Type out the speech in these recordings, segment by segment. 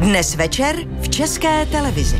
Dnes večer v České televizi.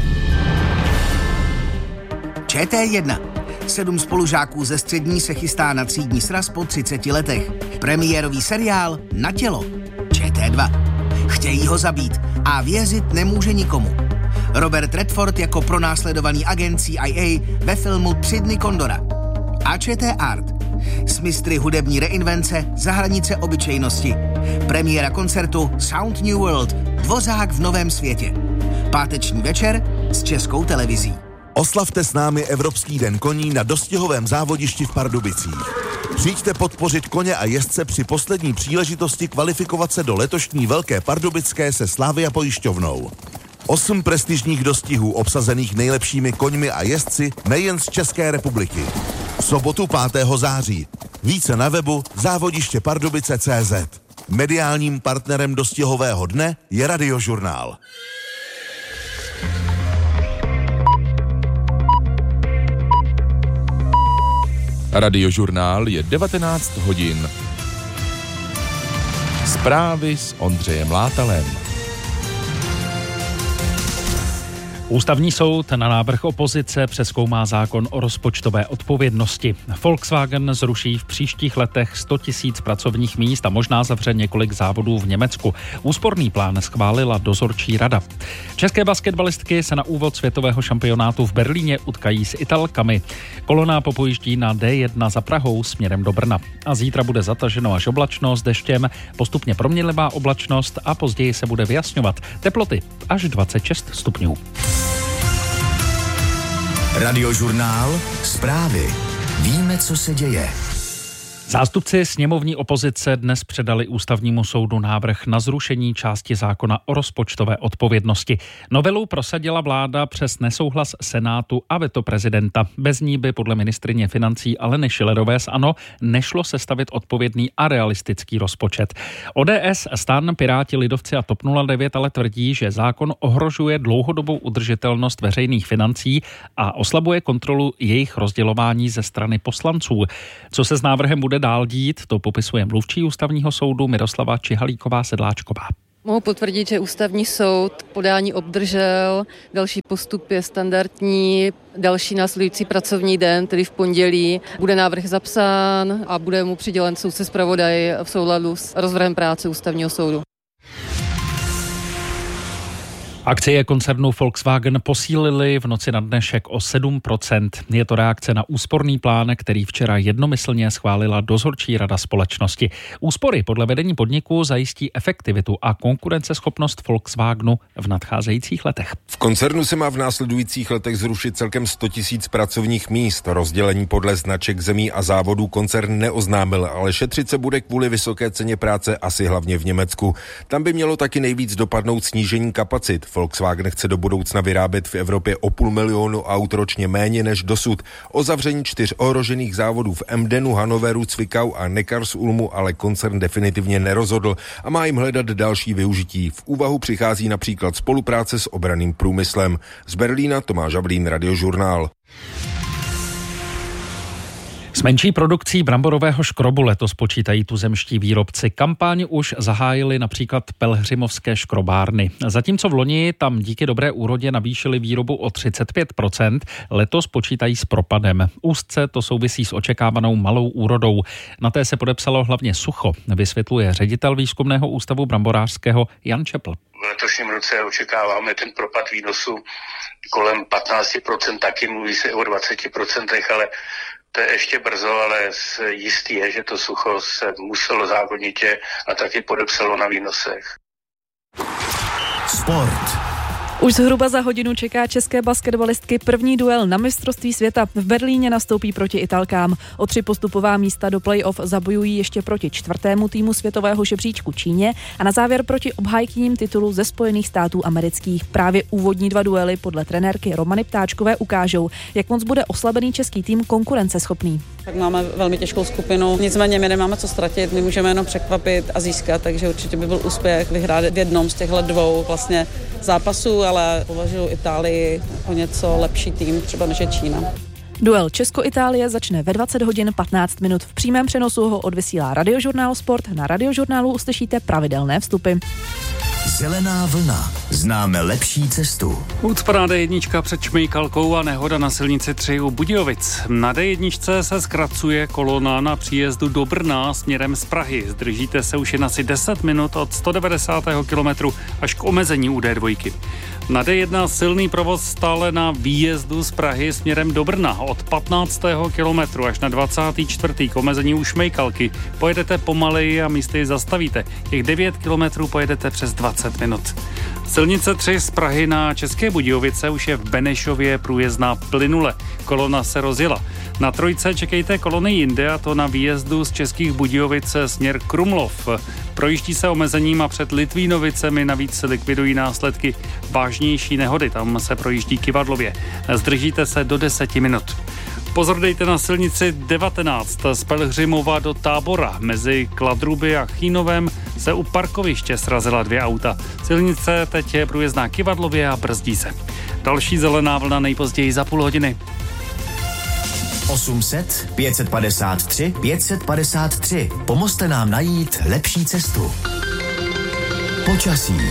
ČT1. 7 spolužáků ze střední se chystá na třídní sraz po 30 letech. Premiérový seriál Na tělo. ČT2. Chtějí ho zabít a věřit nemůže nikomu. Robert Redford jako pronásledovaný agent CIA ve filmu 3 dny Kondora. A ČT Art. S mistry hudební reinvence za hranice obyčejnosti. Premiéra koncertu Sound New World. Dvořák v novém světě. Páteční večer s Českou televizí. Oslavte s námi Evropský den koní na dostihovém závodišti v Pardubicích. Přijďte podpořit koně a jezdce při poslední příležitosti kvalifikovat se do letošní Velké Pardubické se Slavia pojišťovnou. 8 prestižních dostihů obsazených nejlepšími koňmi a jezdci nejen z České republiky. V sobotu 5. září. Více na webu závodištěpardubice.cz. Mediálním partnerem dostihového dne je Radiožurnál. Radiožurnál je 19 hodin. Zprávy s Ondřejem Látalem. Ústavní soud na návrh opozice přezkoumá zákon o rozpočtové odpovědnosti. Volkswagen zruší v příštích letech 100 000 pracovních míst a možná zavře několik závodů v Německu. Úsporný plán schválila dozorčí rada. České basketbalistky se na úvod světového šampionátu v Berlíně utkají s Italkami. Kolona popojíždí na D1 za Prahou směrem do Brna. A zítra bude zataženo až oblačno s deštěm, postupně proměnlivá oblačnost a později se bude vyjasňovat. Teploty až 26 stupňů. Radiožurnál. Zprávy. Víme, co se děje. Zástupci sněmovní opozice dnes předali Ústavnímu soudu návrh na zrušení části zákona o rozpočtové odpovědnosti. Novelu prosadila vláda přes nesouhlas Senátu a veto prezidenta. Bez ní by podle ministryně financí Aleny Schillerové z ANO nešlo sestavit odpovědný a realistický rozpočet. ODS, STAN, Piráti, Lidovci a TOP 09 ale tvrdí, že zákon ohrožuje dlouhodobou udržitelnost veřejných financí a oslabuje kontrolu jejich rozdělování ze strany poslanců. Co se s návrhem bude dál dít, to popisuje mluvčí Ústavního soudu Miroslava Čihalíková-Sedláčková. Mohu potvrdit, že Ústavní soud podání obdržel, další postup je standardní, další následující pracovní den, tedy v pondělí, bude návrh zapsán a bude mu přidělen soudce zpravodaj v souladu s rozvrhem práce Ústavního soudu. Akcie koncernu Volkswagen posílily v noci na dnešek o 7%. Je to reakce na úsporný plán, který včera jednomyslně schválila dozorčí rada společnosti. Úspory podle vedení podniku zajistí efektivitu a konkurenceschopnost Volkswagenu v nadcházejících letech. V koncernu se má v následujících letech zrušit celkem 100 000 pracovních míst. Rozdělení podle značek zemí a závodů koncern neoznámil, ale šetřit se bude kvůli vysoké ceně práce asi hlavně v Německu. Tam by mělo taky nejvíc dopadnout snížení kapacit. Volkswagen chce do budoucna vyrábět v Evropě o 500 000 aut ročně méně než dosud. O zavření 4 ohrožených závodů v Emdenu, Hannoveru, Zwickau a Neckarsulmu ale koncern definitivně nerozhodl a má jim hledat další využití. V úvahu přichází například spolupráce s obranným průmyslem. Z Berlína Tomáš Žablín, Radiožurnál. S menší produkcí bramborového škrobu letos počítají tuzemští výrobci. Kampaň už zahájili například pelhřimovské škrobárny. Zatímco v loni tam díky dobré úrodě navýšili výrobu o 35%, letos počítají s propadem. Úzce to souvisí s očekávanou malou úrodou. Na té se podepsalo hlavně sucho, vysvětluje ředitel výzkumného ústavu bramborářského Jan Čepl. V letošním roce očekáváme ten propad výnosu kolem 15%, taky mluví se o 20%, ale to je ještě brzo, ale jistý je, že to sucho se muselo zákonitě a taky podepsalo na výnosech. Sport. Už zhruba za hodinu čeká české basketbalistky první duel na mistrovství světa. V Berlíně nastoupí proti Italkám. O 3 postupová místa do play-off zabojují ještě proti 4. týmu světového žebříčku Číně a na závěr proti obhájkyním titulu ze Spojených států amerických. Právě úvodní 2 duely podle trenérky Romany Ptáčkové ukážou, jak moc bude oslabený český tým konkurenceschopný. Tak máme velmi těžkou skupinu, nicméně my nemáme co ztratit, my můžeme jenom překvapit a získat, takže určitě by byl úspěch vyhrát v jednom z těchto 2 vlastně zápasů, ale považuji Itálii o něco lepší tým, třeba než je Čína. Duel Česko-Itálie začne ve 20 hodin 15 minut. V přímém přenosu ho odvysílá Radiožurnál Sport. Na Radiožurnálu uslyšíte pravidelné vstupy. Zelená vlna. Známe lepší cestu. Ucpaná D1 před Šmejkalkou a nehoda na silnici 3 u Budějovic. Na D1 se zkracuje kolona na příjezdu do Brna směrem z Prahy. Zdržíte se už jen asi 10 minut od 190. kilometru až k omezení u D2. Na D1 silný provoz stále na výjezdu z Prahy směrem do Brna od 15. kilometru až na 24. k omezení u Šmejkalky. Pojedete pomaleji a místy zastavíte. Těch 9 kilometrů pojedete přes 20 minut. Silnice 3 z Prahy na České Budějovice už je v Benešově průjezdná plynule. Kolona se rozjela. Na trojce čekejte kolony jinde, a to na výjezdu z Českých Budějovic směr Krumlov. Projíždí se omezením a před Litvínovicemi navíc se likvidují následky vážnější nehody. Tam se projíždí kyvadlově. Zdržíte se do 10 minut. Pozor dejte na silnici 19 z Pelhřimova do Tábora. Mezi Kladruby a Chýnovem se u parkoviště srazila 2 auta. Silnice teď je průjezdná kyvadlově a brzdí se. Další zelená vlna nejpozději za půl hodiny. 800 553 553. Pomozte nám najít lepší cestu. Počasí.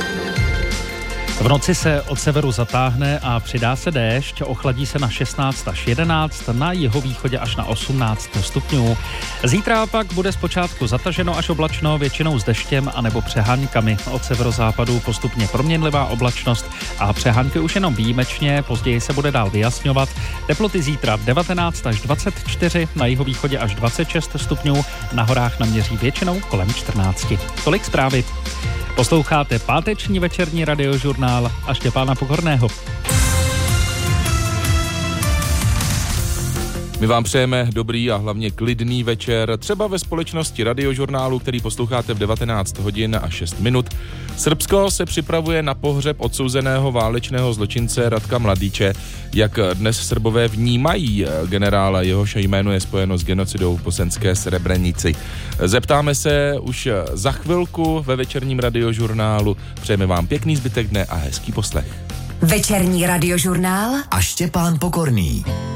V noci se od severu zatáhne a přidá se déšť, ochladí se na 16 až 11, na jihovýchodě až na 18 stupňů. Zítra pak bude zpočátku zataženo až oblačno, většinou s deštěm anebo přeháňkami. Od severozápadu postupně proměnlivá oblačnost a přehánky už jenom výjimečně, později se bude dál vyjasňovat. Teploty zítra 19 až 24, na jihovýchodě až 26 stupňů, na horách naměří většinou kolem 14. Tolik zprávy. Posloucháte páteční večerní radiožurnál a Štěpána Pokorného. My vám přejeme dobrý a hlavně klidný večer, třeba ve společnosti radiožurnálu, který posloucháte v 19 hodin a 6 minut. Srbsko se připravuje na pohřeb odsouzeného válečného zločince Radka Mladiče. Jak dnes Srbové vnímají generála, jehož jméno je spojeno s genocidou v bosenské Srebrenici. Zeptáme se už za chvilku ve večerním radiožurnálu. Přejeme vám pěkný zbytek dne a hezký poslech. Večerní radiožurnál a Štěpán Pokorný.